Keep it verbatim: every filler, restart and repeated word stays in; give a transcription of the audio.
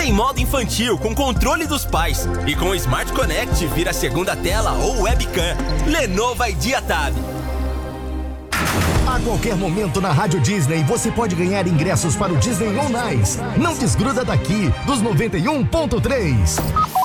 Tem modo infantil com controle dos pais. E com o Smart Connect vira segunda tela ou webcam. Lenovo Idea Tab. A qualquer momento na Rádio Disney você pode ganhar ingressos para o Disney On Ice. Não desgruda daqui, dos noventa e um ponto três.